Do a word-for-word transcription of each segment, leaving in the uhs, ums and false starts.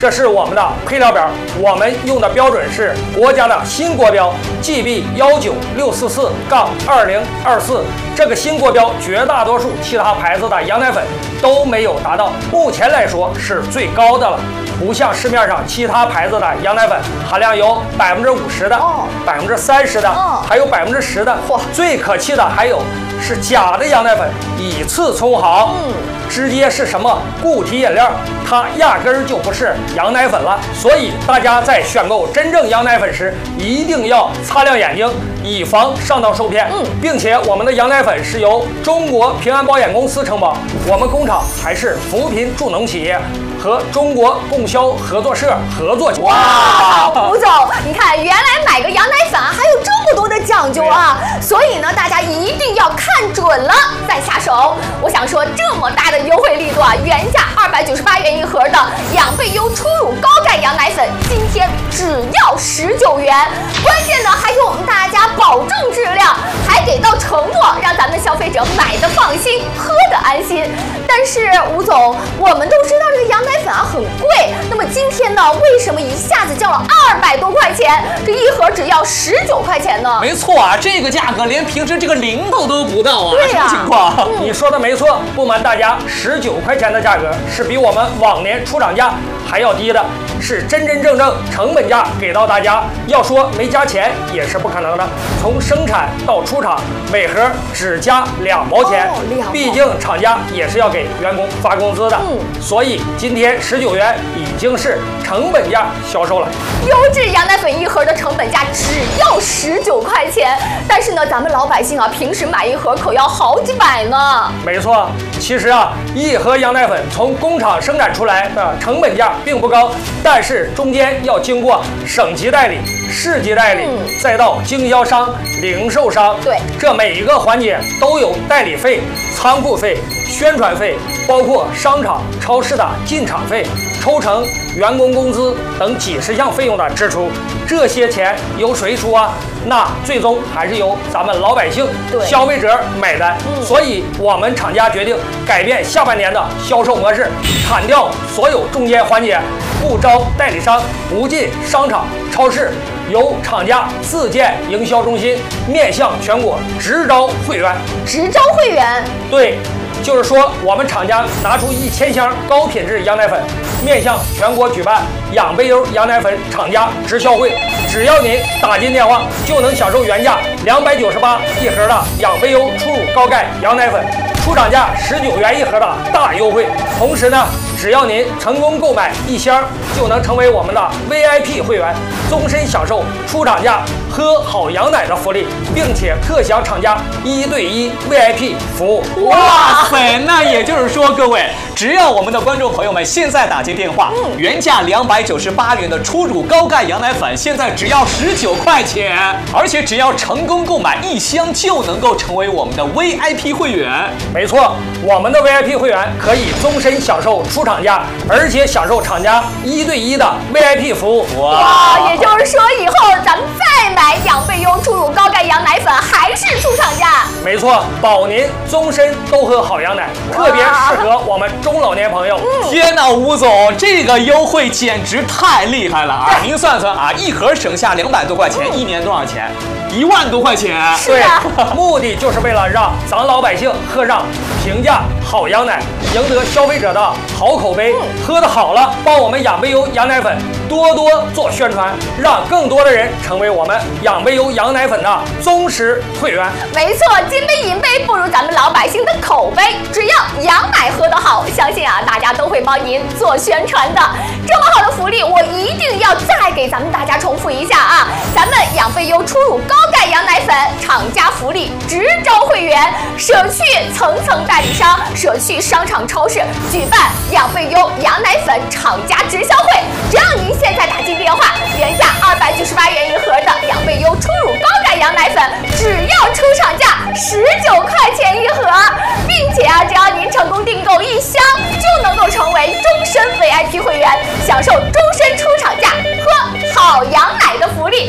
这是我们的配料表，我们用的标准是国家的新国标 G B 幺九六四四杠二零二四。这个新国标，绝大多数其他牌子的羊奶粉都没有达到，目前来说是最高的了。不像市面上其他牌子的羊奶粉，含量有百分之五十的、百分之三十的， 哦、 还有百分之十的。最可气的还有是假的羊奶粉，以次充好。嗯。直接是什么固体饮料，它压根儿就不是羊奶粉了。所以大家在选购真正羊奶粉时，一定要擦亮眼睛，以防上当受骗。嗯，并且我们的羊奶粉是由中国平安保险公司承保，我们工厂还是扶贫助农企业和中国供销合作社合作。 哇，吴总，你看，原来买个羊奶粉还有这么多的讲究啊！所以呢，大家一定要看准了再下手。我想说，这么大的优惠力度啊，原价二百九十八元一盒的养贝优初乳高钙羊奶粉，今天只要十九元。关键呢，还给我们大家保证质量，还给到承诺，让咱们的消费者买的放心，喝的安心。但是吴总，我们都知道这个羊奶粉啊很贵，那么今天呢，为什么一下子降了二百多块钱？这一盒只要十九块钱呢？ 没错啊，这个价格连平时这个零头都不到啊！ 对呀、 什么情况？ 嗯、你说的没错，不瞒大家，十九块钱的价格是比我们往年出厂价还要低的，是真真正正成本价给到大家。要说没加钱也是不可能的，从生产到出厂，每盒只加两毛钱， 哦、 毕竟厂家也是要给员工发工资的。嗯，所以今天十九元已经是成本价销售了。 优质羊奶粉一盒的成本价只要十九块钱，但是呢，咱们老百姓啊，平时买一盒可要好几百呢。 没错，其实啊，一盒羊奶粉从工厂生产出来的成本价并不高，但是中间要经过省级代理、市级代理，嗯、再到经销商、零售商， 对， 这每一个环节都有代理费、仓库费、宣传费，包括商场、超市的进场费、抽成、员工工资等几十项费用的支出，这些钱由谁出啊？那最终还是由咱们老百姓、消费者买单。嗯、所以，我们厂家决定改变下半年的销售模式，砍掉所有中间环节，不招代理商，不进商场、超市，由厂家自建营销中心，面向全国，直招会员。 直招会员？ 对。就是说，我们厂家拿出一千箱高品质羊奶粉，面向全国举办养贝优羊奶粉厂家直销会。只要您打进电话，就能享受原价两百九十八一盒的养贝优初乳高钙羊奶粉，出厂价十九元一盒的大优惠。同时呢，只要您成功购买一箱，就能成为我们的 V I P 会员，终身享受出厂价喝好羊奶的福利，并且特享厂家一对一 V I P 服务。 哇塞，那也就是说，各位，只要我们的观众朋友们现在打进电话，嗯、原价两百九十八元的初乳高钙羊奶粉，现在只要十九块钱，而且只要成功购买一箱，就能够成为我们的 V I P 会员。 没错，我们的 V I P 会员可以终身享受出厂价，而且享受厂家一对一的 V I P 服务。 哇，也就是说，以后咱们再买养贝优初乳高钙羊奶粉，还是出厂价。 没错，保您终身都喝好羊奶，特别适合我们中老年朋友。 嗯、天哪，吴总，这个优惠简直太厉害了啊！您算算啊，一盒省下两百多块钱，嗯、一年多少钱？一万多块钱。 对，目的就是为了让咱老百姓喝上平价好羊奶，赢得消费者的好口碑。嗯、喝得好了，帮我们养贝优羊奶粉多多做宣传，让更多的人成为我们养贝优羊奶粉的忠实会员。 没错，金杯银杯不如咱们老百姓的口碑。只要羊奶喝得好，相信啊，大家都会帮您做宣传的。这么好的福利，我一定要再给咱们大家重复一下啊！咱们养贝优初乳高钙羊奶粉厂家福利，直招会员，舍去层层代理商，舍去商场超市，举办养贝优羊奶粉厂家直销会。只要您现在打进电话，原价二百九十八元一盒的养贝优初乳高钙羊奶粉，只要出厂价十九块钱一盒，并且啊，只要您成功订购一箱，就能够成为终身 V I P 会员，享受终身出厂价喝好羊奶的福利。朋友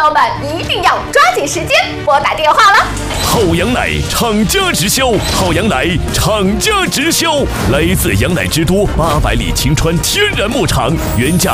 友们一定要抓紧时间拨打电话了。 好羊奶厂家直销，好羊奶厂家直销，来自羊奶之都八百里秦川天然牧场，原价